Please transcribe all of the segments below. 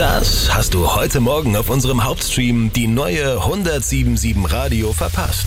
Das hast du heute Morgen auf unserem Hauptstream die neue 107.7 Radio verpasst.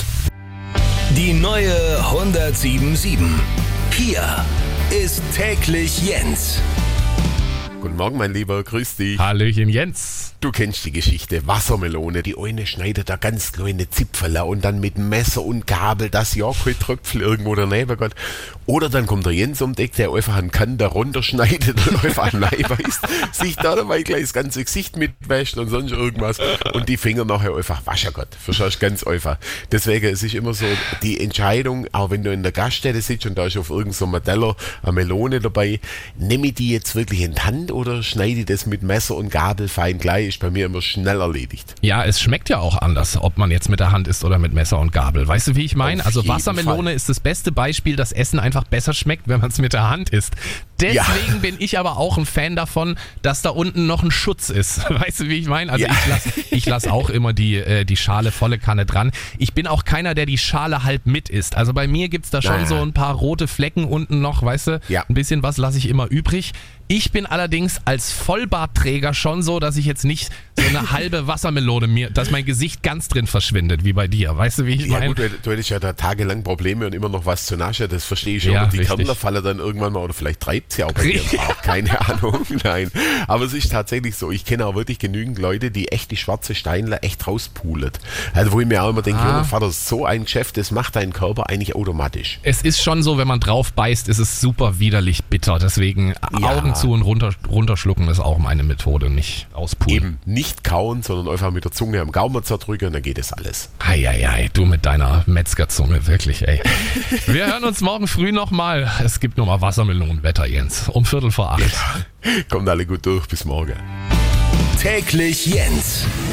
Die neue 107.7. Hier ist täglich Jens. Guten Morgen, mein Lieber, grüß dich. Hallöchen, Jens. Du kennst die Geschichte, Wassermelone, die eine schneidet da ganz kleine Zipfel und dann mit Messer und Gabel, dass ja kein Tröpfel irgendwo daneben geht. Oder dann kommt der Jens um die Ecke, der einfach einen Kant da runterschneidet und einfach ein Leib ist, sich da dabei gleich das ganze Gesicht mitwäscht und sonst irgendwas und die Finger nachher einfach waschen Gott. Verstehst du, ganz einfach. Deswegen, es ist immer so die Entscheidung, auch wenn du in der Gaststätte sitzt und da ist auf irgendeinem Teller eine Melone dabei, nehme ich die jetzt wirklich in die Hand oder schneide ich das mit Messer und Gabel fein gleich? Ist bei mir immer schnell erledigt. Ja, es schmeckt ja auch anders, ob man jetzt mit der Hand isst oder mit Messer und Gabel. Weißt du, wie ich meine? Also Wassermelone ist das beste Beispiel, dass Essen einfach besser schmeckt, wenn man es mit der Hand isst. Deswegen bin ich aber auch ein Fan davon, dass da unten noch ein Schutz ist. Weißt du, wie ich meine? Also ich lass auch immer die Schale volle Kanne dran. Ich bin auch keiner, der die Schale halb mit isst. Also bei mir gibt's da schon so ein paar rote Flecken unten noch, weißt du? Ja. Ein bisschen was lasse ich immer übrig. Ich bin allerdings als Vollbartträger schon so, dass ich jetzt nicht so eine halbe Wassermelone dass mein Gesicht ganz drin verschwindet, wie bei dir. Weißt du, wie ich meine? Ja gut, du hättest ja da tagelang Probleme und immer noch was zu naschen, das verstehe ich schon. Ja, und die Kernler fallen dann irgendwann mal, oder vielleicht treibt sie auch bei dir auch, keine Ahnung, nein. Aber es ist tatsächlich so, ich kenne auch wirklich genügend Leute, die echt die schwarze Steinler echt rauspulen. Also wo ich mir auch immer denke, Junge Vater, so ein Geschäft, das macht dein Körper eigentlich automatisch. Es ist schon so, wenn man drauf beißt, ist es super widerlich bitter, deswegen Augen zu und runterschlucken ist auch meine Methode, nicht auspulen. Eben nicht kauen, sondern einfach mit der Zunge am Gaumen zerdrücken, dann geht es alles. Eieiei, du mit deiner Metzgerzunge, wirklich, ey. Wir hören uns morgen früh nochmal. Es gibt nochmal Wassermelonenwetter, Jens, um 7:45. Ja. Kommt alle gut durch, bis morgen. Täglich Jens.